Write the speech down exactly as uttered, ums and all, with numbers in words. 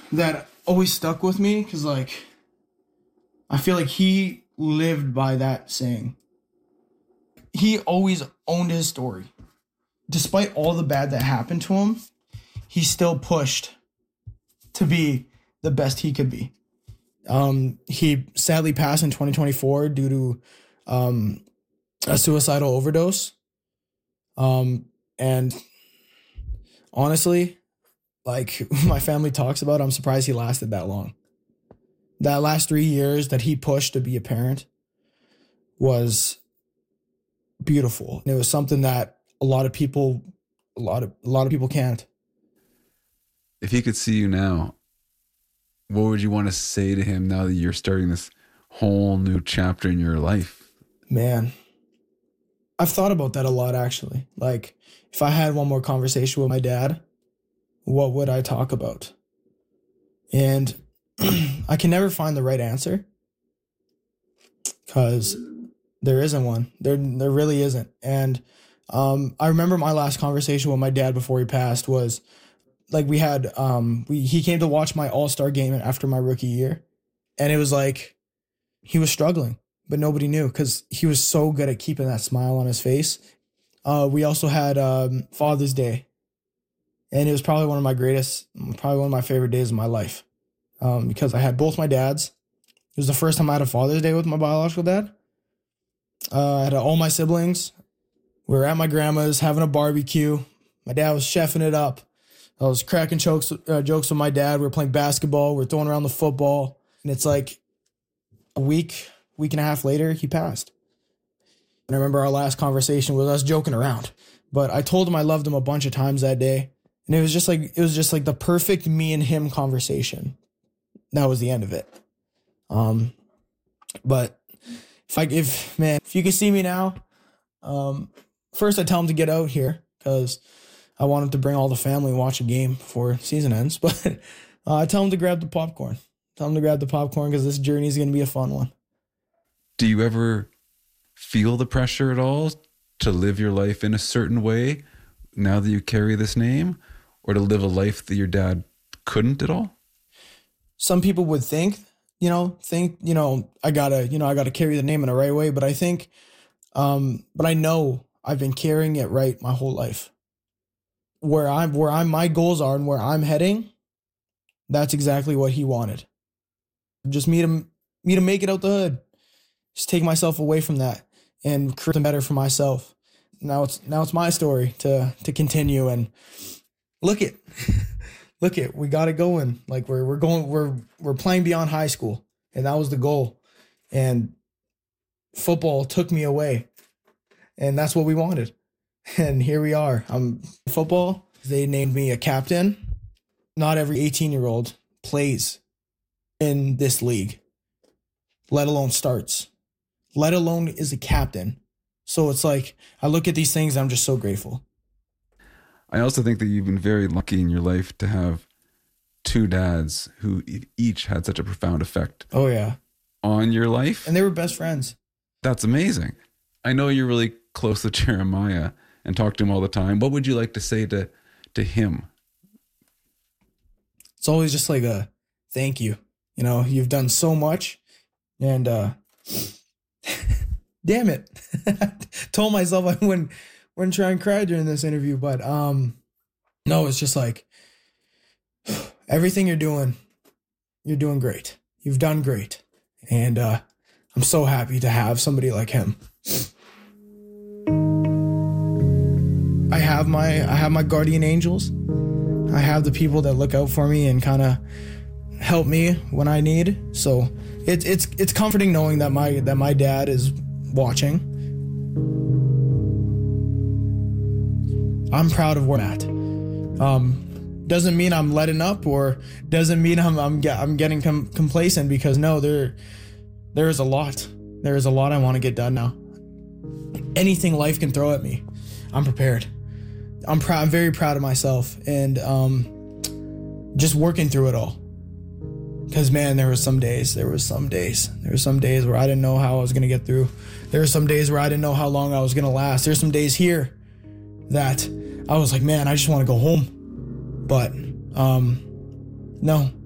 that always stuck with me because, like, I feel like he lived by that saying. He always owned his story. Despite all the bad that happened to him, he still pushed to be the best he could be. Um, he sadly passed in twenty twenty-four due to um, a suicidal overdose. Um, and honestly, like my family talks about, I'm surprised he lasted that long. That last three years that he pushed to be a parent was beautiful. And it was something that a lot of people, a lot of, a lot of people can't. If he could see you now, what would you want to say to him now that you're starting this whole new chapter in your life? Man, I've thought about that a lot, actually. Like, if I had one more conversation with my dad, what would I talk about? And I can never find the right answer because there isn't one. There, there really isn't. And um, I remember my last conversation with my dad before he passed was, like, we had, um, we, he came to watch my all-star game after my rookie year. And it was like, he was struggling, but nobody knew because he was so good at keeping that smile on his face. Uh, we also had um, Father's Day. And it was probably one of my greatest, probably one of my favorite days of my life. Um, because I had both my dads. It was the first time I had a Father's Day with my biological dad. Uh, I had all my siblings. We were at my grandma's having a barbecue. My dad was chefing it up. I was cracking jokes, uh, jokes with my dad. We were playing basketball. We were throwing around the football. And it's like a week, week and a half later, he passed. And I remember our last conversation was us joking around. But I told him I loved him a bunch of times that day. And it was just like, it was just like the perfect me and him conversation. That was the end of it. Um, but if I, if, man, if you could see me now, um, first I tell him to get out here because I want him to bring all the family and watch a game before season ends. But uh, I tell him to grab the popcorn. Tell him to grab the popcorn because this journey is going to be a fun one. Do you ever feel the pressure at all to live your life in a certain way now that you carry this name, or to live a life that your dad couldn't at all? Some people would think, you know, think, you know, I gotta, you know, I gotta carry the name in the right way. But I think, um, but I know I've been carrying it right my whole life. Where I'm, where I'm, my goals are and where I'm heading, that's exactly what he wanted. Just me to, me to make it out the hood. Just take myself away from that and create something better for myself. Now it's, now it's my story to, to continue and look it. Look it, we got it going. Like we're we're going we're we're playing beyond high school, and that was the goal. And football took me away, and that's what we wanted. And here we are. I'm football. They named me a captain. Not every eighteen-year-old plays in this league, let alone starts, let alone is a captain. So it's like I look at these things, and I'm just so grateful. I also think that you've been very lucky in your life to have two dads who each had such a profound effect. Oh, yeah. On your life. And they were best friends. That's amazing. I know you're really close to Jeremiah and talk to him all the time. What would you like to say to, to him? It's always just like a thank you. You know, you've done so much. And uh, damn it. Told myself I wouldn't. Wouldn't try and cry during this interview, but um, no, it's just like everything you're doing, you're doing great. You've done great, and uh, I'm so happy to have somebody like him. I have my I have my guardian angels. I have the people that look out for me and kind of help me when I need. So it's it's it's comforting knowing that my that my dad is watching. I'm proud of where I'm at. Um, doesn't mean I'm letting up, or doesn't mean I'm I'm, get, I'm getting com- complacent, because no, there there is a lot. There is a lot I want to get done now. Anything life can throw at me, I'm prepared. I'm proud. I'm very proud of myself, and um, just working through it all. Because man, there were some days. There were some days. There were some days where I didn't know how I was gonna get through. There were some days where I didn't know how long I was gonna last. There's some days here that I was like, man, I just want to go home. But um, no,